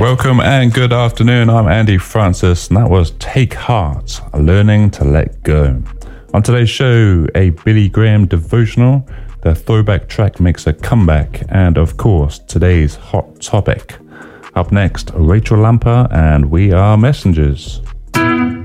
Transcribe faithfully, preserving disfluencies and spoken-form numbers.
Welcome and good afternoon. I'm Andy Francis, and that was Take Heart, Learning to Let Go. On today's show, a Billy Graham devotional, the throwback track makes a comeback, and of course, today's hot topic. Up next, Rachel Lamper and We Are Messengers.